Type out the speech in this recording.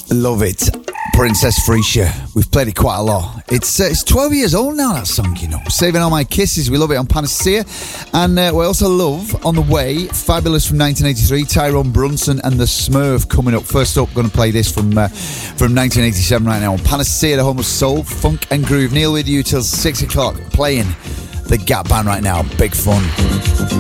Love it. Princess Freesia. We've played it quite a lot. It's 12 years old now, that song, you know. Saving All My Kisses. We love it on Panacea. And we also love, on the way, Fabulous from 1983, Tyrone Brunson and The Smurf coming up. First up, going to play this from 1987 right now on Panacea, the home of soul, funk and groove. Neil with you till 6 o'clock, playing the Gap Band right now. Big fun.